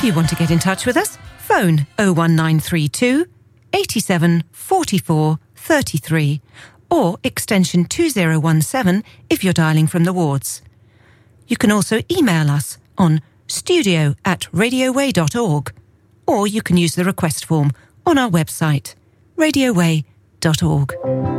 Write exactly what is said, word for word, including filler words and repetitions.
you want to get in touch with us, phone oh one nine three two, eighty-seven, forty-four, thirty-three or extension two oh one seven if you're dialling from the wards. You can also email us on studio at radioway dot org, or you can use the request form on our website, radioway dot org.